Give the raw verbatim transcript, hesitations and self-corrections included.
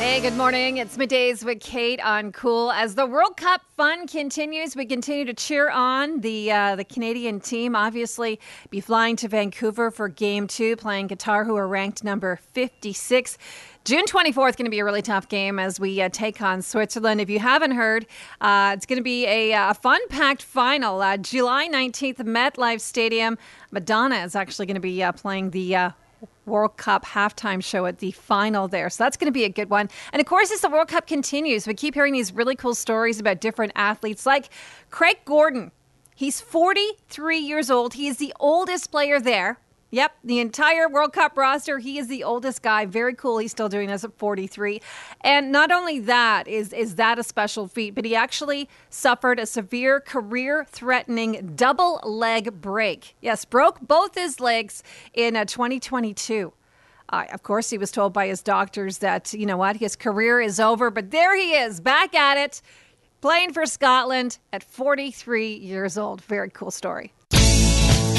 Hey, good morning. It's Middays with Kate on Cool. As the World Cup fun continues, we continue to cheer on the uh, the Canadian team. Obviously, be flying to Vancouver for Game Two, playing Qatar, who are ranked number fifty-six. June twenty-fourth going to be a really tough game as we uh, take on Switzerland. If you haven't heard, uh, it's going to be a, a fun-packed final. Uh, July nineteenth, MetLife Stadium. Madonna is actually going to be uh, playing the Uh, World Cup halftime show at the final there. So that's going to be a good one. And of course, as the World Cup continues, we keep hearing these really cool stories about different athletes like Craig Gordon. He's forty-three years old. He is the oldest player there. Yep, the entire World Cup roster, he is the oldest guy. Very cool. He's still doing this at forty-three. And not only that is, is that a special feat, but he actually suffered a severe career-threatening double leg break. Yes, broke both his legs in uh, twenty twenty-two. Uh, of course, he was told by his doctors that, you know what, his career is over. But there he is, back at it, playing for Scotland at forty-three years old. Very cool story.